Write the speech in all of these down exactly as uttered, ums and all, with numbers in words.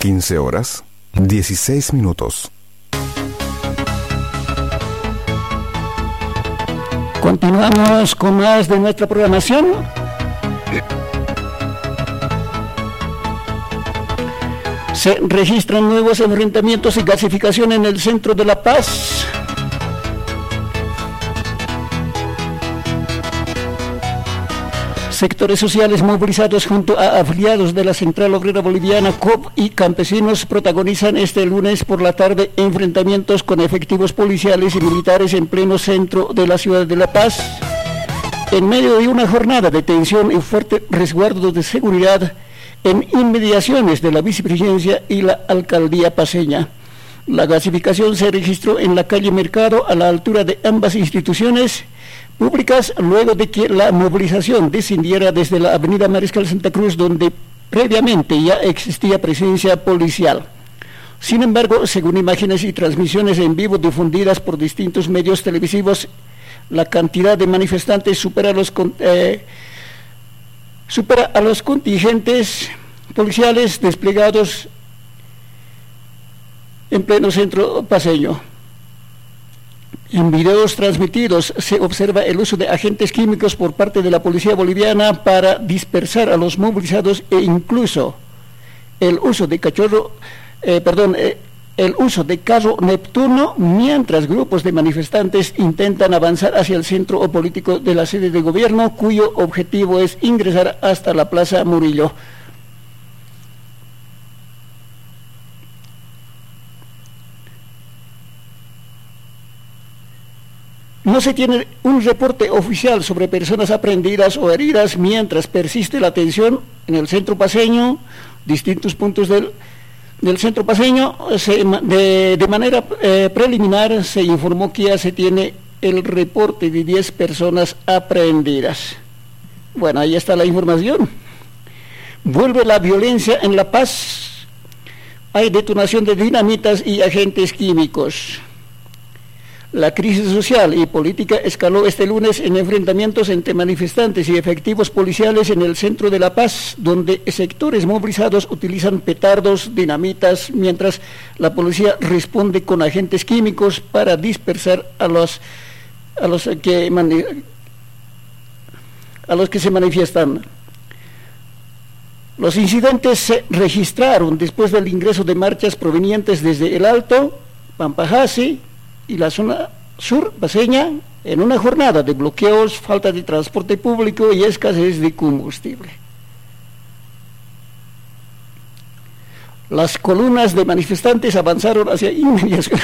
quince horas, dieciséis minutos. Continuamos con más de nuestra programación. Se registran nuevos enfrentamientos y gasificación en el centro de La Paz. Sectores sociales movilizados junto a afiliados de la Central Obrera Boliviana, C O B y campesinos protagonizan este lunes por la tarde enfrentamientos con efectivos policiales y militares en pleno centro de la ciudad de La Paz, en medio de una jornada de tensión y fuerte resguardo de seguridad en inmediaciones de la vicepresidencia y la alcaldía paceña. La gasificación se registró en la calle Mercado a la altura de ambas instituciones públicas luego de que la movilización descendiera desde la avenida Mariscal Santa Cruz, donde previamente ya existía presencia policial. Sin embargo, según imágenes y transmisiones en vivo difundidas por distintos medios televisivos, la cantidad de manifestantes supera los, eh, supera a los contingentes policiales desplegados en pleno centro paceño. En videos transmitidos se observa el uso de agentes químicos por parte de la policía boliviana para dispersar a los movilizados e incluso el uso de cachorro, eh, perdón, eh, el uso de carro Neptuno mientras grupos de manifestantes intentan avanzar hacia el centro o político de la sede de gobierno, cuyo objetivo es ingresar hasta la Plaza Murillo. No se tiene un reporte oficial sobre personas aprehendidas o heridas mientras persiste la tensión en el centro paceño. Distintos puntos del, del centro paceño, se, de, de manera eh, preliminar se informó que ya se tiene el reporte de diez personas aprehendidas. Bueno, ahí está la información. Vuelve la violencia en La Paz. Hay detonación de dinamitas y agentes químicos. La crisis social y política escaló este lunes en enfrentamientos entre manifestantes y efectivos policiales en el centro de La Paz, donde sectores movilizados utilizan petardos, dinamitas, mientras la policía responde con agentes químicos para dispersar a los, a los, que, mani- a los que se manifiestan. Los incidentes se registraron después del ingreso de marchas provenientes desde El Alto, Pampajasi y la zona sur paceña en una jornada de bloqueos, falta de transporte público y escasez de combustible. Las columnas de manifestantes avanzaron hacia inmediaciones.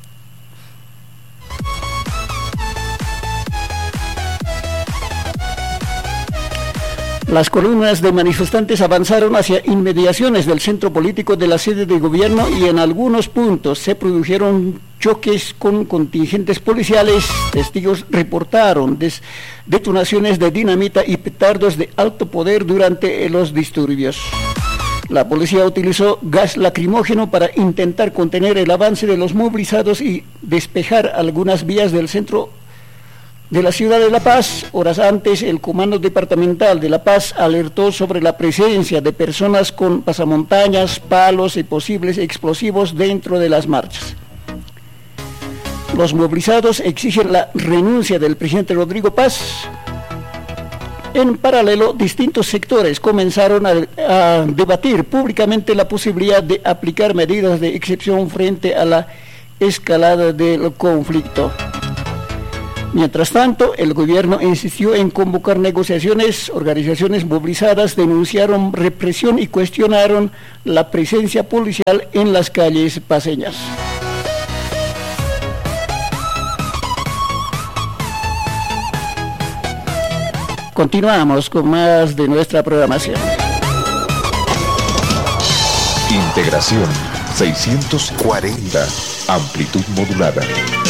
Las columnas de manifestantes avanzaron hacia inmediaciones del centro político de la sede de gobierno y en algunos puntos se produjeron choques con contingentes policiales. Testigos reportaron des- detonaciones de dinamita y petardos de alto poder durante los disturbios. La policía utilizó gas lacrimógeno para intentar contener el avance de los movilizados y despejar algunas vías del centro de la ciudad de La Paz. Horas antes, el Comando Departamental de La Paz alertó sobre la presencia de personas con pasamontañas, palos y posibles explosivos dentro de las marchas. Los movilizados exigen la renuncia del presidente Rodrigo Paz. En paralelo, distintos sectores comenzaron a, a debatir públicamente la posibilidad de aplicar medidas de excepción frente a la escalada del conflicto. Mientras tanto, el gobierno insistió en convocar negociaciones. Organizaciones movilizadas denunciaron represión y cuestionaron la presencia policial en las calles paceñas. Continuamos con más de nuestra programación. Integración seiscientos cuarenta, amplitud modulada.